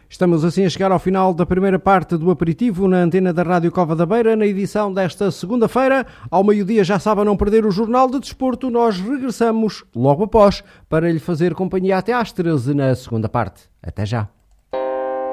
Estamos assim a chegar ao final da primeira parte do aperitivo na antena da Rádio Cova da Beira, na edição desta segunda-feira. Ao meio-dia, já sabe, a não perder o Jornal de Desporto. Nós regressamos logo após para lhe fazer companhia até às 13 na segunda parte. Até já.